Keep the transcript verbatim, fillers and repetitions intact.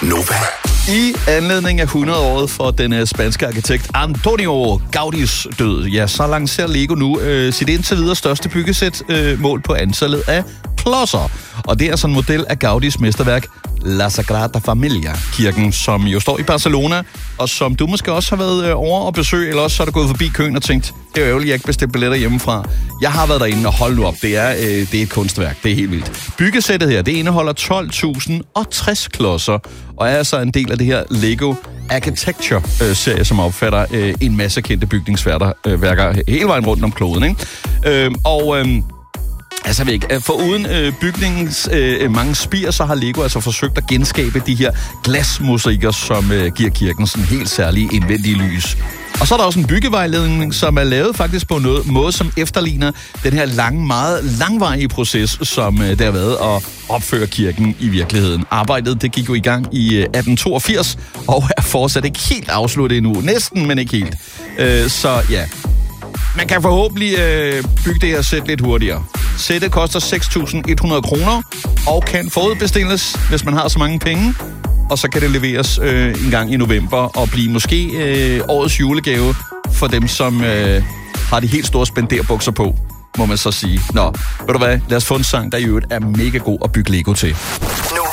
Nova. I anledning af hundrede-året for den spanske arkitekt Antonio Gaudís død, ja, så lancerer Lego nu øh, sit indtil videre største byggesæt øh, mål på antallet af klodser. Og det er sådan en model af Gaudís mesterværk La Sagrada Familia-kirken, som jo står i Barcelona, og som du måske også har været øh, over og besøge, eller også har du gået forbi køen og tænkt, det er ærgerligt, jeg ikke bestilt billetter hjemmefra. Jeg har været derinde, og hold nu op, det er, øh, det er et kunstværk, det er helt vildt. Byggesættet her, det indeholder tolv tusind og tres klodser, og er altså en del af det her Lego Architecture-serie, som opfatter øh, en masse kendte bygningsværker øh, værker hele vejen rundt om kloden, ikke? Øh, og... Øh, Altså, jeg ved ikke, foruden øh, bygningens øh, mange spir, så har Lego altså forsøgt at genskabe de her glasmosaikker, som øh, giver kirken sådan helt særlige indvendige lys. Og så er der også en byggevejledning, som er lavet faktisk på en måde, som efterligner den her lange, meget langvarige proces, som øh, der har været at opføre kirken i virkeligheden. Arbejdet, det gik jo i gang i øh, atten toogfirs, og er fortsat ikke helt afsluttet endnu. Næsten, men ikke helt. Øh, så ja... Man kan forhåbentlig øh, bygge det her sæt lidt hurtigere. Sættet koster seks tusind et hundrede kroner og kan forudbestilles, hvis man har så mange penge. Og så kan det leveres øh, en gang i november og blive måske øh, årets julegave for dem, som øh, har de helt store spenderbukser på, må man så sige. Nå, ved du hvad? Lad os få en sang, der i øvrigt er mega god at bygge Lego til.